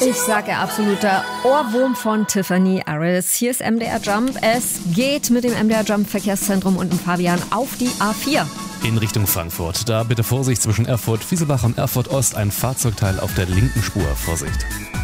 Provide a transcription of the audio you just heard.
Ich sage absoluter Ohrwurm von Tiffany Aris. Hier ist MDR Jump. Es geht mit dem MDR Jump Verkehrszentrum und dem Fabian auf die A4. In Richtung Frankfurt. Da bitte Vorsicht zwischen Erfurt-Fieselbach und Erfurt Ost. Ein Fahrzeugteil auf der linken Spur. Vorsicht.